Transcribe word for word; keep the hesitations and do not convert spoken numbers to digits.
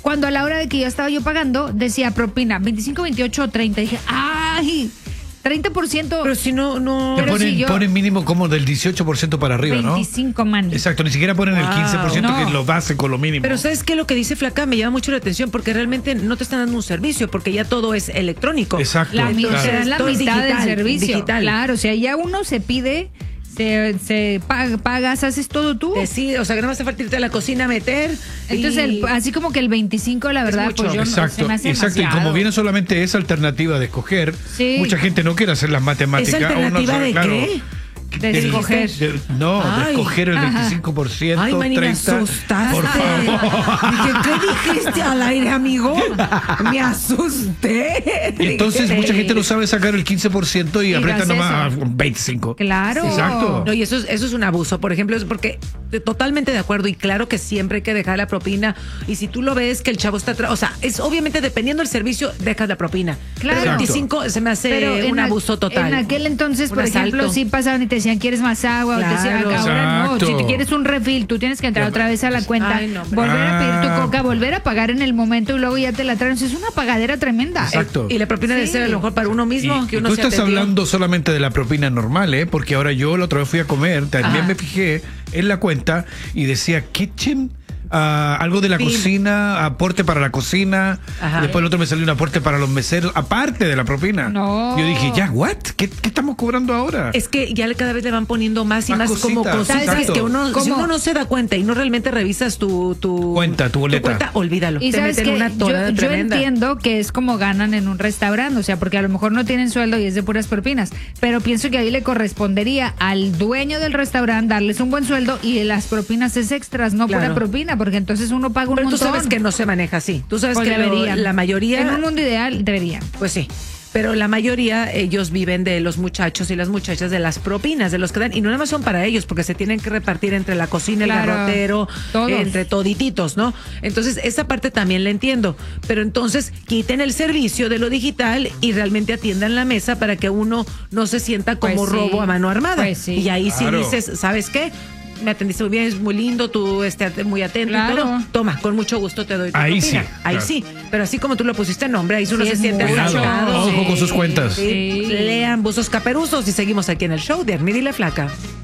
cuando a la hora de que ya estaba yo pagando, decía propina veinticinco, veintiocho o treinta. Y dije, ¡ay! treinta por ciento. Pero si no, no. Te Pero ponen, si yo- ponen mínimo como del dieciocho por ciento para arriba, ¿no? veinticinco, man. Exacto, ni siquiera ponen el Wow. quince por ciento No. que es lo básico, lo mínimo. Pero ¿sabes qué? Lo que dice Flaca me llama mucho la atención porque realmente no te están dando un servicio porque ya todo es electrónico. Exacto. La, mi- claro. te dan la todo es mitad digital, del servicio. digital. Claro, o sea, ya uno se pide, se, se paga- pagas, haces todo tú. Eh, sí, o sea, que no vas a falta irte a la cocina a meter. Entonces, y- el, así como que el veinticinco, la verdad, mucho. pues yo no, se Exacto, me hace exacto. Y demasiado. como viene solamente esa alternativa de escoger, Sí. mucha gente no quiere hacer las matemáticas. ¿Esa aún no alternativa sabe, de claro, qué? De el- escoger. de- no, de Ay. escoger el Ajá. veinticinco por ciento, Ay, Manny, me treinta por ciento. asustaste. Por favor. Dije, ¿qué dijiste al aire, amigo? Me asusté. Y entonces mucha gente no sabe sacar el quince por ciento y, Y aprieta hace nomás a eso. veinticinco. Claro. Exacto. No, y eso es, eso es un abuso, por ejemplo, es porque de- totalmente de acuerdo y claro que siempre hay que dejar la propina y si tú lo ves que el chavo está atrás, o sea, es obviamente dependiendo del servicio, dejas la propina. Claro. Pero veinticinco se me hace Pero en un a- abuso total. En aquel entonces, Un por ejemplo, asalto. sí pasaban y te decían, ¿quieres más agua? O te decían, Claro. ahora no. Exacto. Si te quieres un refill, tú tienes que entrar otra vez a la cuenta, Ay, no, hombre. volver a pedir Ah. tu coca, volver a pagar en el momento y luego ya te la traen. O sea, es una pagadera tremenda. Exacto. Y la propina debe Sí. ser a lo mejor para uno mismo, Y- que y uno tú se estás atendió. hablando solamente de la propina normal, ¿eh? Porque ahora yo la otra vez fui a comer, también Ajá. me fijé en la cuenta y decía kitchen, ah, algo de la Sí. cocina, aporte para la cocina. Ajá. Después el otro me salió un aporte para los meseros, aparte de la propina. No. Yo dije, ya, ¿what? ¿Qué, qué estamos cobrando ahora? Es que ya cada vez le van poniendo más y Más más, como cositas, cositas exacto. que uno, si ¿Cómo? uno no se da cuenta y no realmente revisas tu, tu Cuenta, tu boleta. cuenta, olvídalo. Y te sabes meten que una yo, tonada yo tremenda. entiendo que es como ganan en un restaurante, o sea, porque a lo mejor no tienen sueldo y es de puras propinas, pero pienso que ahí le correspondería al dueño del restaurante darles un buen sueldo y las propinas es extras, no Claro. pura propina, porque entonces uno paga un Pero tú montón. sabes que no se maneja así. Tú sabes Pues que lo- deberían. la mayoría... En un mundo ideal deberían. Pues sí. Pero la mayoría, ellos viven de los muchachos y las muchachas, de las propinas, de los que dan. Y no nada más son para ellos, porque se tienen que repartir entre la cocina, el Claro, garrotero, todos. entre todititos, ¿no? Entonces, esa parte también la entiendo. Pero entonces, quiten el servicio de lo digital y realmente atiendan la mesa para que uno no se sienta como Pues sí. robo a mano armada. Pues sí. Y ahí Claro. sí dices, ¿sabes qué? Me atendiste muy bien, es muy lindo, tú estés muy atento Claro. y todo. Toma, con mucho gusto te doy tu Ahí propina. sí, Ahí claro. sí. Pero así como tú lo pusiste, no, hombre, ahí uno Sí, se es siente mucho. asaltado. Ojo con sus cuentas. Sí. Sí. Lean Buzos Caperuzos y seguimos aquí en el show de Armida y la Flaca.